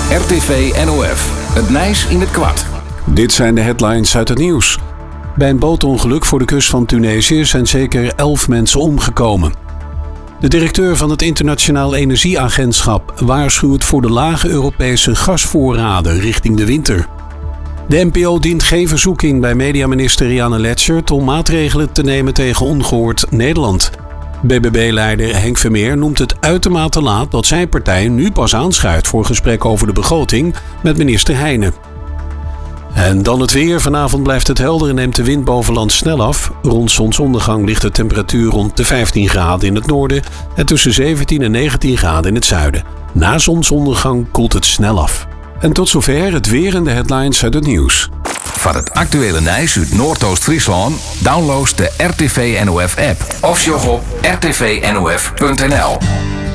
RTV NOF. Het Nijs in het kwart. Dit zijn de headlines uit het nieuws. Bij een bootongeluk voor de kust van Tunesië zijn zeker 11 mensen omgekomen. De directeur van het Internationaal Energieagentschap waarschuwt voor de lage Europese gasvoorraden richting de winter. De NPO dient geen verzoek in bij mediaminister Rianne Letschert om maatregelen te nemen tegen ongehoord Nederland. BBB-leider Henk Vermeer noemt het uitermate laat dat zijn partij nu pas aanschuift voor gesprek over de begroting met minister Heijnen. En dan het weer. Vanavond blijft het helder en neemt de wind boven land snel af. Rond zonsondergang ligt de temperatuur rond de 15 graden in het noorden en tussen 17 en 19 graden in het zuiden. Na zonsondergang koelt het snel af. En tot zover het weer en de headlines uit het nieuws. Van het actuele Nijs uit Noordoost-Friesland download de RTV NOF app of sjog op rtvnof.nl.